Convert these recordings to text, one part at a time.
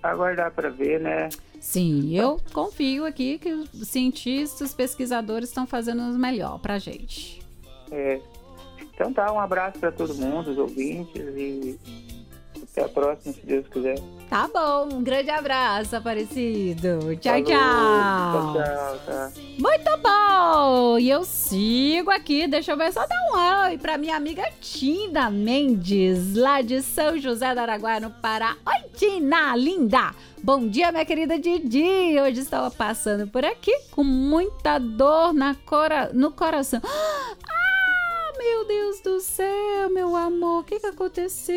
aguardar para ver, né? Sim, eu confio aqui que os cientistas, pesquisadores estão fazendo o melhor pra gente. Então tá, um abraço para todo mundo, os ouvintes, e até a próxima, se Deus quiser. Tá bom, um grande abraço, Aparecido. Tchau, Falou, tchau. tchau, tá. Muito bom! E eu sigo aqui, deixa eu ver, só dar um oi pra minha amiga Tina Mendes, lá de São José do Araguaia, no Pará. Oi, Tina, linda! Bom dia, minha querida Didi. Hoje estava passando por aqui com muita dor no coração. Ah, meu Deus do céu, meu amor, o que aconteceu?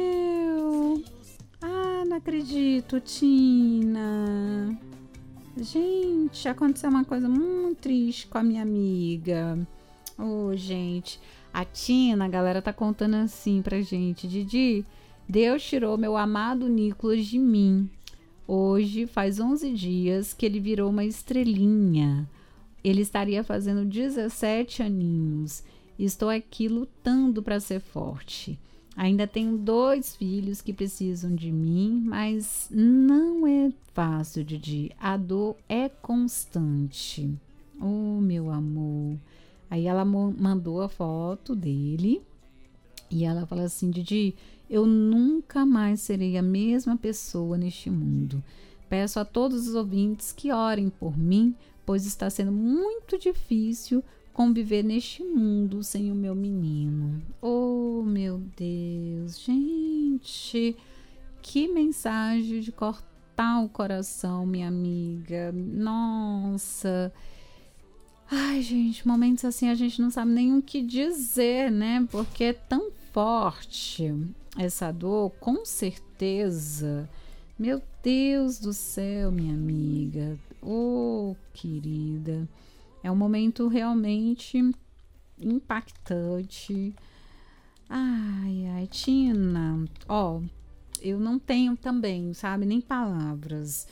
Ah, não acredito, Tina. Gente, aconteceu uma coisa muito triste com a minha amiga. Gente, a Tina, a galera tá contando assim pra gente. Didi, Deus tirou meu amado Nicolas de mim. Hoje faz 11 dias que ele virou uma estrelinha. Ele estaria fazendo 17 aninhos. Estou aqui lutando para ser forte. Ainda tenho 2 filhos que precisam de mim, mas não é fácil, Didi. A dor é constante. Oh, meu amor. Aí ela mandou a foto dele e ela fala assim, Didi, eu nunca mais serei a mesma pessoa neste mundo. Peço a todos os ouvintes que orem por mim, pois está sendo muito difícil conviver neste mundo sem o meu menino. Oh, meu Deus, gente, que mensagem de cortar o coração, minha amiga. Nossa. Ai, gente, momentos assim a gente não sabe nem o que dizer, né? Porque é tão forte essa dor, com certeza. Meu Deus do céu, minha amiga. Oh, querida. É um momento realmente impactante. Ai, Tina. Eu não tenho também, sabe, nem palavras.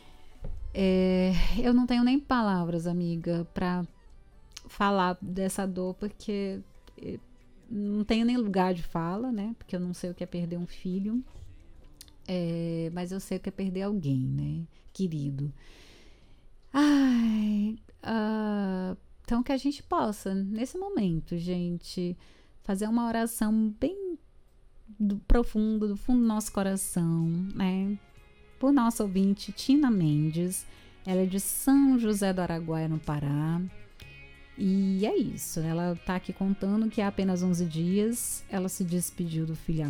Eu não tenho nem palavras, amiga, pra falar dessa dor, porque não tenho nem lugar de fala, né? Porque eu não sei o que é perder um filho. Mas eu sei o que é perder alguém, né? Querido. Então que a gente possa, nesse momento, gente, fazer uma oração bem do fundo do nosso coração, né? Por nossa ouvinte, Tina Mendes. Ela é de São José do Araguaia, no Pará. E é isso, ela tá aqui contando que há apenas 11 dias ela se despediu do filho